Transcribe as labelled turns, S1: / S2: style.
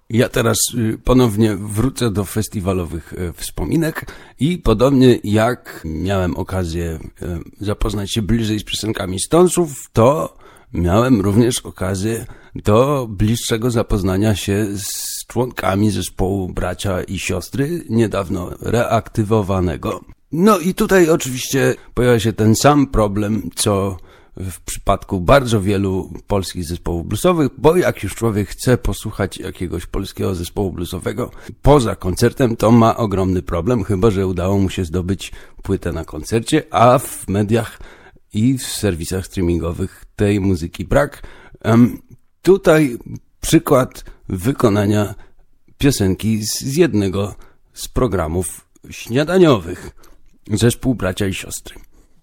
S1: Ja teraz ponownie wrócę do festiwalowych wspominek i podobnie jak miałem okazję zapoznać się bliżej z piosenkami Stonesów, to miałem również okazję do bliższego zapoznania się z członkami zespołu Bracia i Siostry, niedawno reaktywowanego. No i tutaj oczywiście pojawia się ten sam problem, co w przypadku bardzo wielu polskich zespołów bluesowych, bo jak już człowiek chce posłuchać jakiegoś polskiego zespołu bluesowego poza koncertem, to ma ogromny problem, chyba że udało mu się zdobyć płytę na koncercie, a w mediach i w serwisach streamingowych tej muzyki brak. Tutaj przykład wykonania piosenki z jednego z programów śniadaniowych. Zespół Bracia i Siostry.